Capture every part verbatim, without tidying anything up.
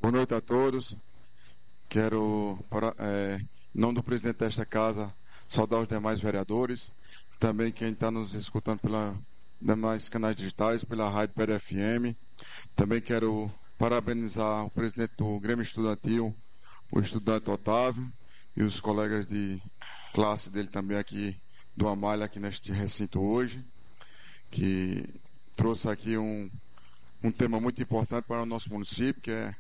Boa noite a todos. Quero, para, é, em nome do presidente desta casa, saudar os demais vereadores, também quem está nos escutando pelos demais canais digitais, pela Rádio P E D F M. Também quero parabenizar o presidente do Grêmio Estudantil, o estudante Otávio, e os colegas de classe dele também aqui do Amália, aqui neste recinto hoje, que trouxe aqui um, um tema muito importante para o nosso município, que é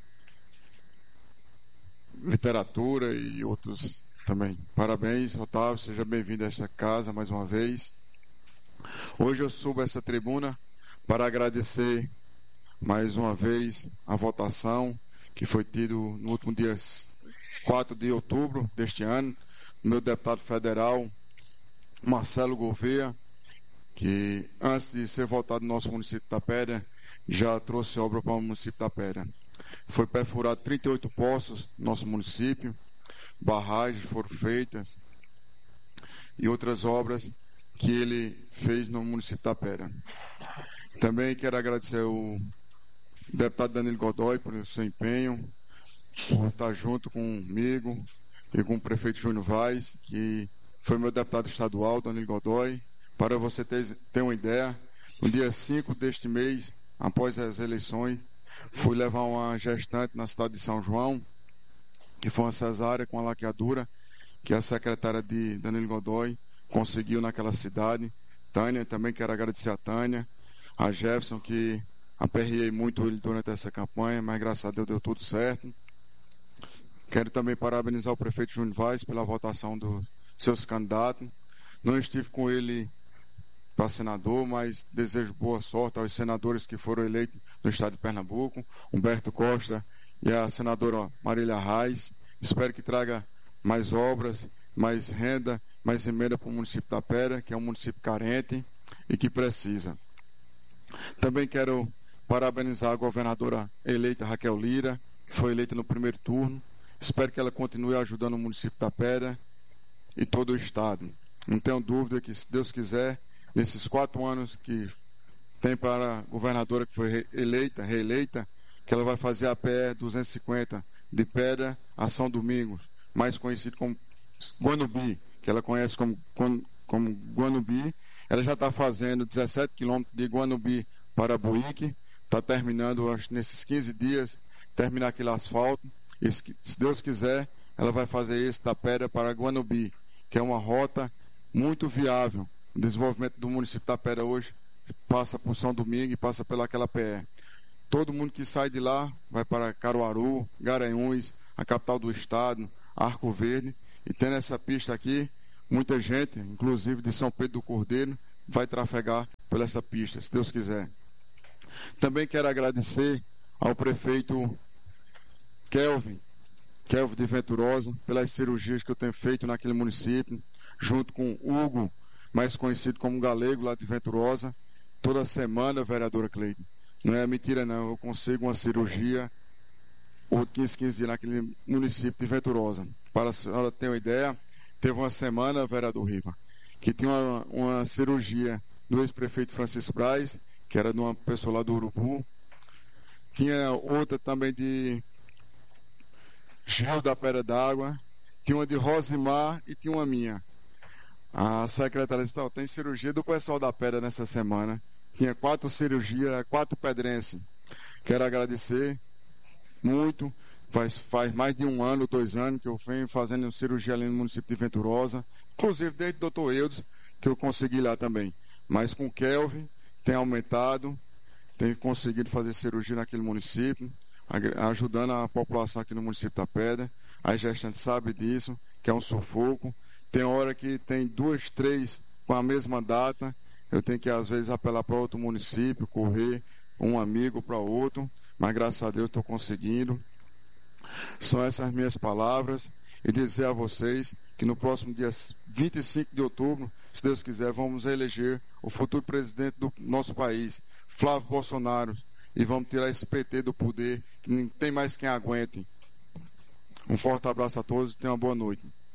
literatura e outros também. Parabéns, Otávio, seja bem-vindo a esta casa mais uma vez. Hoje eu subo essa tribuna para agradecer mais uma vez a votação que foi tido no último dia quatro de outubro deste ano, do meu deputado federal, Marcelo Gouveia, que antes de ser votado no nosso município de Tapera, já trouxe obra para o município de Tapera. Foi perfurado trinta e oito poços no nosso município, barragens foram feitas e outras obras que ele fez no município de Tapera. Também quero agradecer ao deputado Danilo Godoy por seu empenho, por estar junto comigo e com o prefeito Júnior Vaz, que foi meu deputado estadual, Danilo Godoy. Para você ter, ter uma ideia, no dia cinco deste mês, após as eleições, fui levar uma gestante na cidade de São João, que foi uma cesárea com a laqueadura, que a secretária de Danilo Godoy conseguiu naquela cidade. Tânia, também quero agradecer a Tânia, a Jefferson, que aperriei muito ele durante essa campanha, mas graças a Deus deu tudo certo. Quero também parabenizar o prefeito Júnior Vaz pela votação dos seus candidatos. Não estive com ele para senador, mas desejo boa sorte aos senadores que foram eleitos no estado de Pernambuco, Humberto Costa e a senadora Marília Reis. Espero que traga mais obras, mais renda, mais emenda para o município de Tapera, que é um município carente e que precisa. Também quero parabenizar a governadora eleita Raquel Lira, que foi eleita no primeiro turno. Espero que ela continue ajudando o município de Tapera e todo o estado. Não tenho dúvida que, se Deus quiser, nesses quatro anos que tem para a governadora que foi eleita, reeleita, que ela vai fazer a P E duzentos e cinquenta de Pedra a São Domingos, mais conhecido como Guanubi, que ela conhece como, como, como Guanubi. Ela já está fazendo dezessete quilômetros de Guanubi para Buíque, está terminando, acho, nesses quinze dias, terminar aquele asfalto, e se Deus quiser, ela vai fazer esse da Pedra para Guanubi, que é uma rota muito viável. O desenvolvimento do município de Tapera hoje passa por São Domingo e passa pelaquela P E. Todo mundo que sai de lá vai para Caruaru, Garanhuns, a capital do estado, Arco Verde, e tendo essa pista aqui, muita gente, inclusive de São Pedro do Cordeiro, vai trafegar por essa pista, se Deus quiser. Também quero agradecer ao prefeito Kelvin, Kelvin de Venturosa, pelas cirurgias que eu tenho feito naquele município, junto com Hugo, mais conhecido como Galego, lá de Venturosa. Toda semana, vereadora Cleide, não é mentira não, eu consigo uma cirurgia ou quinze, quinze dias naquele município de Venturosa. Para a senhora ter uma ideia, teve uma semana, vereador Riva, que tinha uma, uma cirurgia do ex-prefeito Francisco Braz, que era de uma pessoa lá do Urubu. Tinha outra também de Gil da Pedra d'Água, tinha uma de Rosimar e tinha uma minha. A secretária disse, oh, tem cirurgia do pessoal da Pedra nessa semana. Tinha quatro cirurgias, quatro pedrenses. Quero agradecer muito. Faz, faz mais de um ano, dois anos que eu venho fazendo cirurgia ali no município de Venturosa. Inclusive desde o doutor Eudes, que eu consegui lá também. Mas com o Kelvin tem aumentado, tem conseguido fazer cirurgia naquele município, ajudando a população aqui no município da Pedra. A gestante sabe disso, que é um sufoco. Tem hora que tem duas, três com a mesma data. Eu tenho que, às vezes, apelar para outro município, correr um amigo para outro. Mas, graças a Deus, estou conseguindo. São essas minhas palavras. E dizer a vocês que no próximo dia vinte e cinco de outubro, se Deus quiser, vamos eleger o futuro presidente do nosso país, Flávio Bolsonaro. E vamos tirar esse P T do poder, que não tem mais quem aguente. Um forte abraço a todos e tenham uma boa noite.